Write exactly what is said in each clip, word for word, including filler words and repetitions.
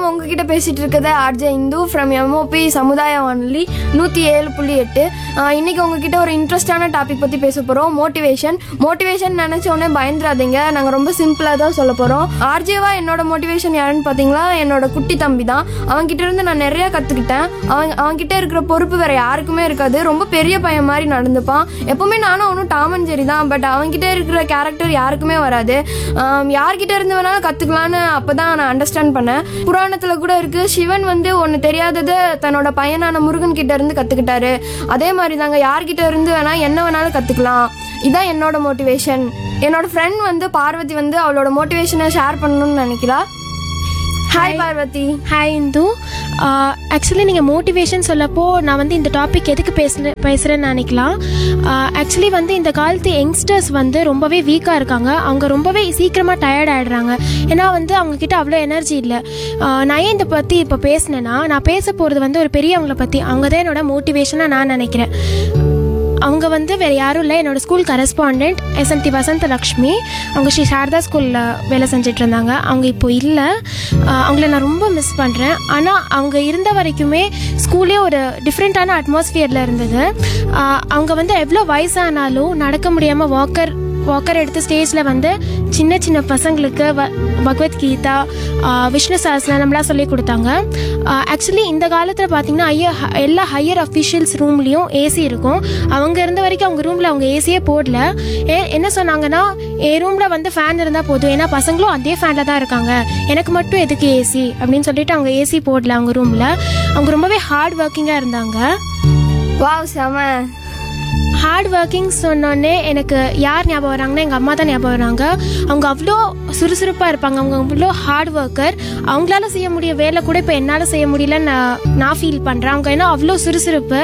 வணக்கம். உங்ககிட்ட பேசிட்டு இருக்கிறது ஆர்ஜே இந்து ஃப்ரம் எம்ஓபி சமுதாய வானொலி நூற்றி ஏழு புள்ளி எட்டு. இன்னைக்கு உங்ககிட்ட ஒரு இன்ட்ரெஸ்டான டாபிக் பற்றி பேச போகிறோம். மோட்டிவேஷன். மோட்டிவேஷன் நினச்ச உடனே பயந்துடாதீங்க. நாங்கள் ரொம்ப சிம்பிளாக தான் சொல்ல போகிறோம். ஆர்ஜேவா என்னோட மோட்டிவேஷன் யாருன்னு பார்த்தீங்களா, என்னோட குட்டி தம்பி தான். அவன்கிட்ட இருந்து நான் நிறையா கற்றுக்கிட்டேன். அவன் அவன்கிட்ட இருக்கிற பொறுப்பு வேற யாருக்குமே இருக்காது. ரொம்ப பெரிய பையன் மாதிரி நடந்துப்பான். எப்பவுமே நானும் அவனும் டாம் அண்ட் ஜெரி தான். பட் அவன்கிட்ட இருக்கிற கேரக்டர் யாருக்குமே வராது. யார்கிட்ட இருந்து வேணாலும் கற்றுக்கலான்னு அப்போ தான் நான் அண்டர்ஸ்டாண்ட் பண்ணேன். புராணத்தில் கூட இருக்கு, சிவன் வந்து ஒன்று தெரியாததை தன்னோட பையனான முருகன் கிட்ட இருந்து கற்றுக்கிட்டாரு. அதே மாதிரி தாங்க யார்கிட்ட இருந்து வேணா என்ன வேணாலும் கற்றுக்கலாம். இதான் என்னோட மோட்டிவேஷன். என்னோட ஃப்ரெண்ட் வந்து பார்வதி வந்து அவளோட மோட்டிவேஷனை ஷேர் பண்ணணும்னு நினைக்கிறா. Hi Parvati. Hi Hindu. Actually நீங்கள் மோட்டிவேஷன் சொல்லப்போ நான் வந்து இந்த டாபிக் எதுக்கு பேச பேசுகிறேன்னு நினைக்கலாம். ஆக்சுவலி வந்து இந்த காலத்து யங்ஸ்டர்ஸ் வந்து ரொம்பவே வீக்காக இருக்காங்க. அவங்க ரொம்பவே சீக்கிரமாக டயர்ட் ஆகிடுறாங்க. ஏன்னா வந்து அவங்கக்கிட்ட அவ்வளோ எனர்ஜி இல்லை. நான் ஏன் இதை பற்றி இப்போ பேசினேன்னா, நான் பேச போகிறது வந்து ஒரு பெரியவங்களை பற்றி. அவங்க தான் என்னோட மோட்டிவேஷனாக நான் நினைக்கிறேன். அவங்க வந்து வேறு யாரும் இல்லை, என்னோடய ஸ்கூல் கரஸ்பாண்டன்ட் எஸ்எம்டி வசந்த லக்ஷ்மி. அவங்க ஸ்ரீ சாரதா ஸ்கூலில் வேலை செஞ்சுட்டு இருந்தாங்க. அவங்க இப்போ இல்லை. அவங்கள நான் ரொம்ப மிஸ் பண்ணுறேன். ஆனால் அவங்க இருந்த வரைக்குமே ஸ்கூலே ஒரு டிஃப்ரெண்ட்டான அட்மாஸ்ஃபியரில் இருந்தது. அவங்க வந்து எவ்வளோ வயசானாலும் நடக்க முடியாமல் வாக்கர் வாக்கர் எடுத்து ஸ்டேஜில் வந்து சின்ன சின்ன பசங்களுக்கு வ பகவத்கீதா, விஷ்ணு சஹஸ்ரநாமம்லாம் சொல்லி கொடுத்தாங்க. ஆக்சுவலி இந்த காலத்தில் பார்த்திங்கன்னா ஐயர் எல்லா ஹையர் அஃபிஷியல்ஸ் ரூம்லேயும் ஏசி இருக்கும். அவங்க இருந்த வரைக்கும் அவங்க ரூமில் அவங்க ஏசியே போடல. ஏ என்ன சொன்னாங்கன்னா, என் ரூமில் வந்து ஃபேன் இருந்தால் போதும், ஏன்னா பசங்களும் அதே ஃபேனில் தான் இருக்காங்க, எனக்கு மட்டும் எதுக்கு ஏசி அப்படின்னு சொல்லிட்டு அவங்க ஏசி போடல அவங்க ரூமில். அவங்க ரொம்பவே ஹார்ட் ஒர்க்கிங்காக இருந்தாங்க. வாவ், செம. ஹார்ட் ஒர்க்கிங் சொன்னோடனே எனக்கு யார் ஞாபகம் வராங்கன்னா, எங்கள் அம்மா தான் ஞாபகம் வராங்க. அவங்க அவ்வளோ சுறுசுறுப்பாக இருப்பாங்க. அவங்க அவ்வளோ ஹார்ட் ஒர்க்கர். அவங்களால செய்ய முடிய வேலை கூட இப்போ என்னால் செய்ய முடியலன்னு நான் நான் ஃபீல் பண்ணுறேன். அவங்க ஏன்னா அவ்வளோ சுறுசுறுப்பு.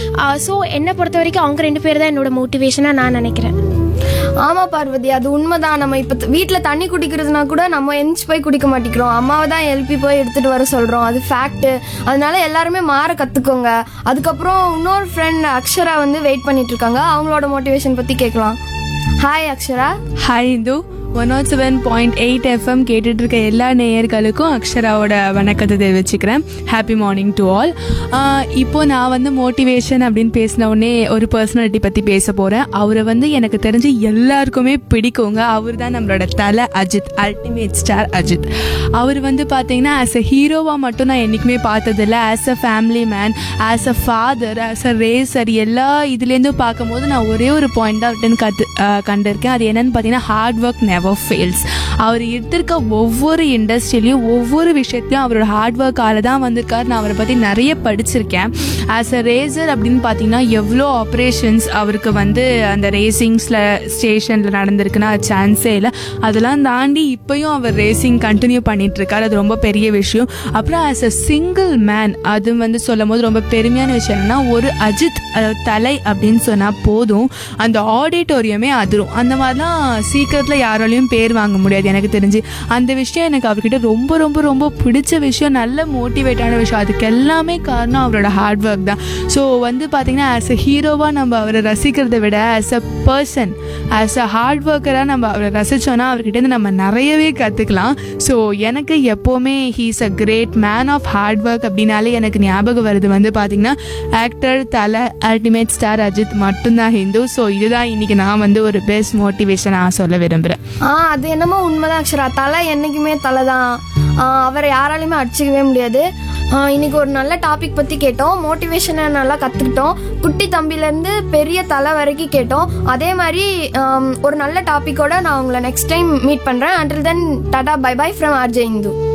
ஸோ என்னை பொறுத்த வரைக்கும் அவங்க ரெண்டு பேர் தான் என்னோட மோட்டிவேஷனாக நான் நினைக்கிறேன். ஆமாம் பார்வதி, அது உண்மைதான். நம்ம இப்போ வீட்டில் தண்ணி குடிக்கிறதுனா கூட நம்ம எந்திச்சு போய் குடிக்க மாட்டேங்கிறோம். அம்மாவை தான் எழுப்பி போய் எடுத்துகிட்டு வர சொல்கிறோம். அது ஃபேக்ட்டு. அதனால எல்லாருமே மாற கற்றுக்கோங்க. அதுக்கப்புறம் இன்னொரு ஃப்ரெண்ட் அக்ஷரா வந்து வெயிட் பண்ணிட்டு இருக்காங்க. அவங்களோட மோட்டிவேஷன் பற்றி கேட்கலாம். Hi Akshara. Hi Hindu. One not seven point eight FM கேட்டுட்டு இருக்க எல்லா நேயர்களுக்கும் அக்ஷராவோட வணக்கத்தை தெரிவிச்சுக்கிறேன். Happy morning to all. இப்போது நான் வந்து மோட்டிவேஷன் அப்படின்னு பேசின உடனே ஒரு பர்சனாலிட்டி பற்றி பேச போகிறேன். அவரை வந்து எனக்கு தெரிஞ்சு எல்லாருக்குமே பிடிக்குங்க. அவர் தான் நம்மளோட தலை அஜித், அல்டிமேட் ஸ்டார் அஜித். அவர் வந்து பார்த்தீங்கன்னா ஆஸ் அ ஹீரோவாக மட்டும் நான் என்றைக்குமே பார்த்ததில்ல. As a family man, as a father, as a racer, எல்லா இதுலேருந்தும் பார்க்கும்போது நான் ஒரே ஒரு பாயிண்ட் தான் அப்படின்னு கற்று கண்டிருக்கேன். அது என்னென்னு பார்த்தீங்கன்னா, ஹார்ட் ஒர்க் நெவர் ஃபெயில்ஸ். அவர் எடுத்திருக்க ஒவ்வொரு இண்டஸ்ட்ரியிலையும் ஒவ்வொரு விஷயத்தையும் அவரோட ஹார்ட் ஒர்க்கால தான் வந்திருக்காரு. நான் அவரை பற்றி நிறைய படிச்சிருக்கேன். ஆஸ் அ ரேசர் அப்படின்னு பார்த்தீங்கன்னா எவ்வளோ ஆப்ரேஷன்ஸ் அவருக்கு வந்து அந்த ரேசிங்ஸில் ஸ்டேஷனில் நடந்திருக்குன்னா அது சான்ஸே இல்லை. அதெல்லாம் தாண்டி இப்போயும் அவர் ரேசிங் கண்டினியூ பண்ணிகிட்ருக்காரு. அது ரொம்ப பெரிய விஷயம். அப்புறம் ஆஸ் அ சிங்கிள் மேன், அது வந்து சொல்லும் போது ரொம்ப பெருமையான விஷயம் என்னன்னா, ஒரு அஜித் தலை அப்படின்னு சொன்னால் போதும், அந்த ஆடிட்டோரியமே அதிரும். அந்த மாதிரிலாம் சீக்கிரத்தில் யாராலையும் பேர் வாங்க முடியாது எனக்கு தெரிஞ்சு. அந்த விஷயம் எனக்கு அவர்கிட்ட ரொம்ப ரொம்ப ரொம்ப பிடிச்ச விஷயம். நல்ல மோட்டிவேட்டான விஷயம். அதுக்கு எல்லாமே காரணம் அவரோட ஹார்ட் ஒர்க் தான். ஸோ வந்து பார்த்திங்கன்னா ஆஸ் அ ஹீரோவாக நம்ம அவரை ரசிக்கிறத விட as a person, as a heart ஒர்க்கராக நம்ம அவரை ரசித்தோன்னா அவர்கிட்டேருந்து நம்ம நிறையவே கற்றுக்கலாம். ஸோ எனக்கு எப்போவுமே he is a great man of hard work அப்படின்னாலே எனக்கு ஞாபகம் வருது வந்து பார்த்திங்கன்னா ஆக்டர் தலை அல்டிமேட் ஸ்டார் அஜித் மட்டும்தான் ஹிந்து. ஸோ இதுதான் இன்றைக்கி நான் வந்து ஒரு பெஸ்ட் மோட்டிவேஷனாக சொல்ல விரும்புகிறேன். ஆ அது என்னமோ உண்மைதான் அக்ஷரா. தலை என்றைக்குமே தலை தான். அவரை யாராலையுமே அடிச்சிக்கவே முடியாது. இன்னைக்கு ஒரு நல்ல டாபிக் பற்றி கேட்டோம். மோட்டிவேஷனை நல்லா கற்றுக்கிட்டோம். குட்டி தம்பிலேருந்து பெரிய தலை வரைக்கும் கேட்டோம். அதே மாதிரி ஒரு நல்ல டாப்பிக்கோட நான் உங்களை நெக்ஸ்ட் டைம் மீட் பண்ணுறேன். Until then tata bye by from RJ Hindu.